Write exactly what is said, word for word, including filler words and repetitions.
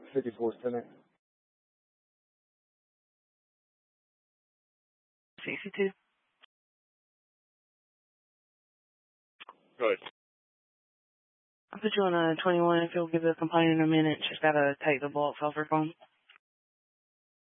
fifty-four Senate. sixty-two. Go ahead. I'll put you on a twenty-one if you'll give the complaint in a minute. Just gotta take the blocks off her phone.